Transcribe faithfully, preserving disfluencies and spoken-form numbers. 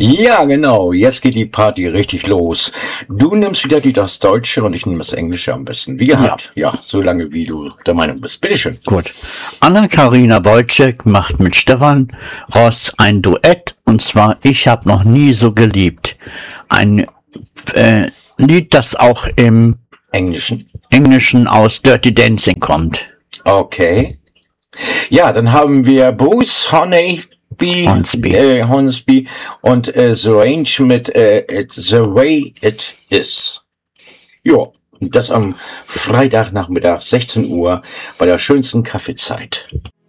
Ja, genau. Jetzt geht die Party richtig los. Du nimmst wieder die das Deutsche und ich nehme das Englische am besten. Wie gehabt. Ja, ja, so lange wie du der Meinung bist. Bitteschön. Gut. Anna-Karina Wojcik macht mit Stefan Ross ein Duett, und zwar Ich hab noch nie so geliebt. Ein äh, Lied, das auch im Englischen. Englischen aus Dirty Dancing kommt. Okay. Ja, dann haben wir Bruce Hornsby, Hornsby. Äh, Hornsby und äh, The Range mit äh, It's The Way It Is. Ja, und das am Freitagnachmittag, sechzehn Uhr, bei der schönsten Kaffeezeit.